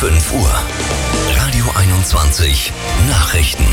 5 Uhr. Radio 21 Nachrichten.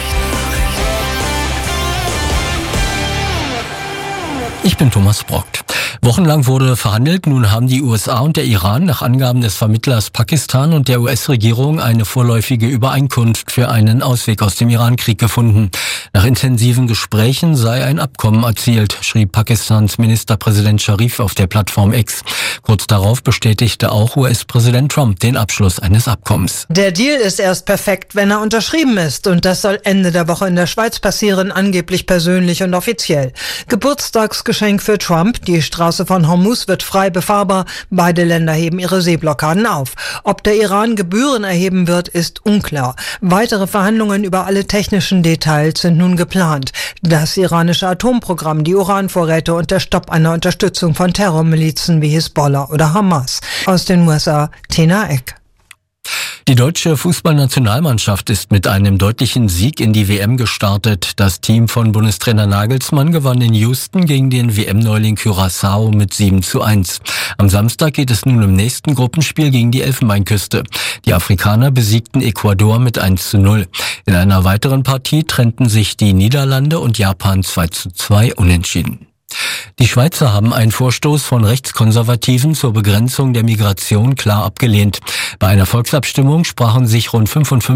Ich bin Thomas Brockt. Wochenlang wurde verhandelt. Nun haben die USA und der Iran nach Angaben des Vermittlers Pakistan und der US-Regierung eine vorläufige Übereinkunft für einen Ausweg aus dem Iran-Krieg gefunden. Nach intensiven Gesprächen sei ein Abkommen erzielt, schrieb Pakistans Ministerpräsident Sharif auf der Plattform X. Kurz darauf bestätigte auch US-Präsident Trump den Abschluss eines Abkommens. Der Deal ist erst perfekt, wenn er unterschrieben ist. Und das soll Ende der Woche in der Schweiz passieren, angeblich persönlich und offiziell. Geburtstagsgeschenk für Trump. Die Straße von Hormuz wird frei befahrbar. Beide Länder heben ihre Seeblockaden auf. Ob der Iran Gebühren erheben wird, ist unklar. Weitere Verhandlungen über alle technischen Details sind nun geplant. Das iranische Atomprogramm, die Uranvorräte und der Stopp einer Unterstützung von Terrormilizen wie Hisbollah oder Hamas. Aus den USA, Tina Eck. Die deutsche Fußballnationalmannschaft ist mit einem deutlichen Sieg in die WM gestartet. Das Team von Bundestrainer Nagelsmann gewann in Houston gegen den WM-Neuling Curaçao mit 7:1. Am Samstag geht es nun im nächsten Gruppenspiel gegen die Elfenbeinküste. Die Afrikaner besiegten Ecuador mit 1:0. In einer weiteren Partie trennten sich die Niederlande und Japan 2:2 unentschieden. Die Schweizer haben einen Vorstoß von Rechtskonservativen zur Begrenzung der Migration klar abgelehnt. Bei einer Volksabstimmung sprachen sich rund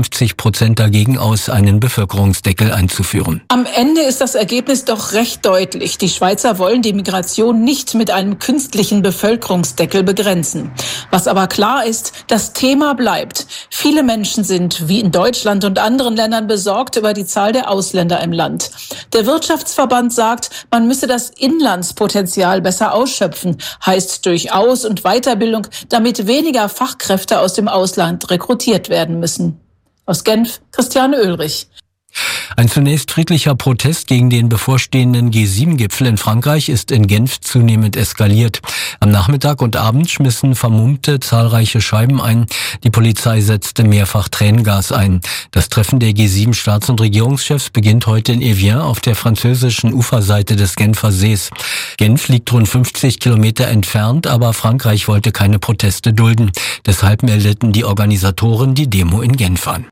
55% dagegen aus, einen Bevölkerungsdeckel einzuführen. Am Ende ist das Ergebnis doch recht deutlich. Die Schweizer wollen die Migration nicht mit einem künstlichen Bevölkerungsdeckel begrenzen. Was aber klar ist, das Thema bleibt. Viele Menschen sind, wie in Deutschland und anderen Ländern, besorgt über die Zahl der Ausländer im Land. Der Wirtschaftsverband sagt, man müsse das Inlandspotenzial besser ausschöpfen, heißt durch Aus- und Weiterbildung, damit weniger Fachkräfte aus dem Ausland rekrutiert werden müssen. Aus Genf, Christiane Oehlrich. Ein zunächst friedlicher Protest gegen den bevorstehenden G7-Gipfel in Frankreich ist in Genf zunehmend eskaliert. Am Nachmittag und Abend schmissen Vermummte zahlreiche Scheiben ein. Die Polizei setzte mehrfach Tränengas ein. Das Treffen der G7-Staats- und Regierungschefs beginnt heute in Evian auf der französischen Uferseite des Genfer Sees. Genf liegt rund 50 Kilometer entfernt, aber Frankreich wollte keine Proteste dulden. Deshalb meldeten die Organisatoren die Demo in Genf an.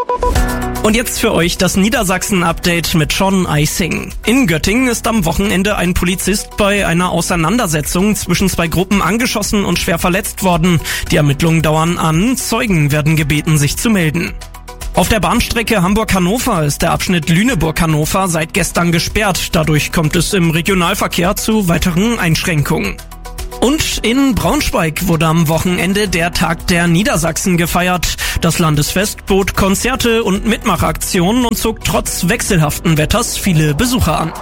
Und jetzt für euch das Niedersachsen-Update mit John Eising. In Göttingen ist am Wochenende ein Polizist bei einer Auseinandersetzung zwischen zwei Gruppen angeschossen und schwer verletzt worden. Die Ermittlungen dauern an. Zeugen werden gebeten, sich zu melden. Auf der Bahnstrecke Hamburg-Hannover ist der Abschnitt Lüneburg-Hannover seit gestern gesperrt. Dadurch kommt es im Regionalverkehr zu weiteren Einschränkungen. Und in Braunschweig wurde am Wochenende der Tag der Niedersachsen gefeiert. Das Landesfest bot Konzerte und Mitmachaktionen und zog trotz wechselhaften Wetters viele Besucher an.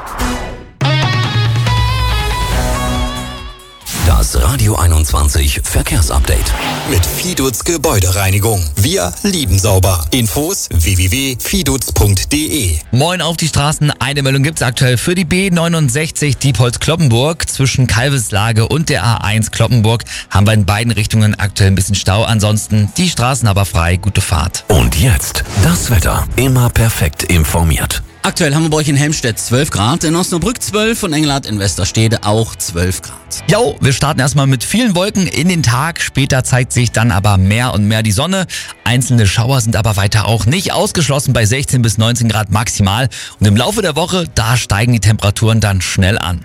Das Radio 21 Verkehrsupdate. Mit Fidutz Gebäudereinigung. Wir lieben sauber. Infos www.fidutz.de. Moin auf die Straßen. Eine Meldung gibt's aktuell für die B69 Diepholz-Kloppenburg. Zwischen Kalveslage und der A1 Kloppenburg haben wir in beiden Richtungen aktuell ein bisschen Stau. Ansonsten die Straßen aber frei. Gute Fahrt. Und jetzt das Wetter. Immer perfekt informiert. Aktuell haben wir bei euch in Helmstedt 12 Grad, in Osnabrück 12 und Engelhardt in Westerstede auch 12 Grad. Jo, wir starten erstmal mit vielen Wolken in den Tag. Später zeigt sich dann aber mehr und mehr die Sonne. Einzelne Schauer sind aber weiter auch nicht ausgeschlossen bei 16 bis 19 Grad maximal. Und im Laufe der Woche, da steigen die Temperaturen dann schnell an.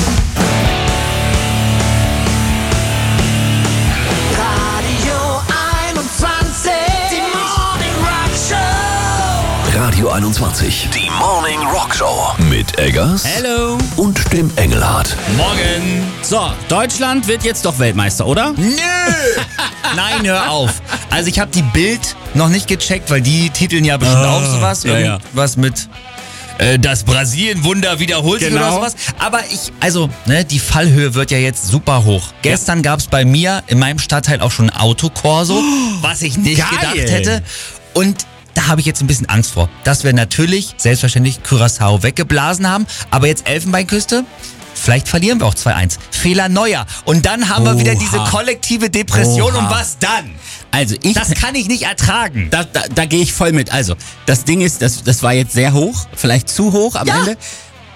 Radio 21, die Morning Rock Show mit Eggers Hello und dem Engelhardt. Morgen. So, Deutschland wird jetzt doch Weltmeister, oder? Nö! Nein, hör auf. Also ich habe die Bild noch nicht gecheckt, weil die titeln ja bestimmt auch sowas. Ja, ja. Irgendwas mit das Brasilien-Wunder wiederholt sich oder sowas. Aber die Fallhöhe wird ja jetzt super hoch. Gestern gab's bei mir in meinem Stadtteil auch schon ein Autokorso, was ich nicht gedacht hätte. Und da habe ich jetzt ein bisschen Angst vor, dass wir natürlich selbstverständlich Curaçao weggeblasen haben, aber jetzt Elfenbeinküste, vielleicht verlieren wir auch 2-1. Fehler Neuer. Und dann haben wir wieder diese kollektive Depression. Und was dann? Also das kann ich nicht ertragen. Da gehe ich voll mit. Also, das Ding ist, das war jetzt sehr hoch, vielleicht zu hoch am Ende.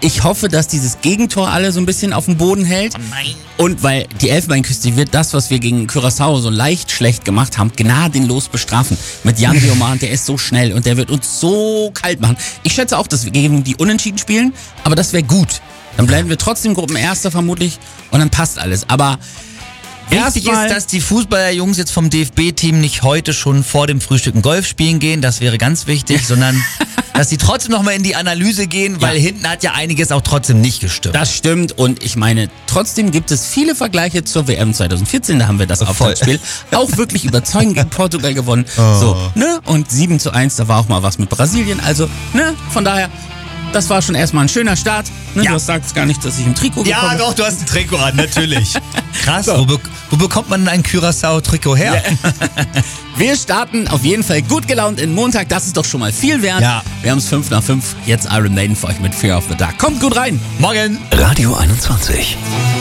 Ich hoffe, dass dieses Gegentor alle so ein bisschen auf dem Boden hält. Oh nein. Und weil die Elfenbeinküste wird das, was wir gegen Curaçao so leicht schlecht gemacht haben, gnadenlos bestrafen. Mit Jan Guillaumin, der ist so schnell und der wird uns so kalt machen. Ich schätze auch, dass wir gegen die Unentschieden spielen, aber das wäre gut. Dann bleiben wir trotzdem Gruppenerster vermutlich und dann passt alles. Aber wichtig ist, dass die Fußballerjungs jetzt vom DFB-Team nicht heute schon vor dem Frühstück ein Golf spielen gehen, das wäre ganz wichtig, sondern dass sie trotzdem nochmal in die Analyse gehen, weil hinten hat ja einiges auch trotzdem nicht gestimmt. Das stimmt und ich meine, trotzdem gibt es viele Vergleiche zur WM 2014, da haben wir das Auftaktspiel auch wirklich überzeugend gegen Portugal gewonnen. So, ne? Und 7:1, da war auch mal was mit Brasilien, also, ne? Von daher, das war schon erstmal ein schöner Start. Ne? Ja. Du sagst gar nicht, dass ich im Trikot gekommen bin. Ja, doch, du hast ein Trikot an, natürlich. Krass, so. Wo bekommt man denn ein Curaçao-Trikot her? Ja. Wir starten auf jeden Fall gut gelaunt in Montag, das ist doch schon mal viel wert. Ja. Wir haben es 5 nach 5, jetzt Iron Maiden für euch mit Fear of the Dark. Kommt gut rein. Morgen. Radio 21.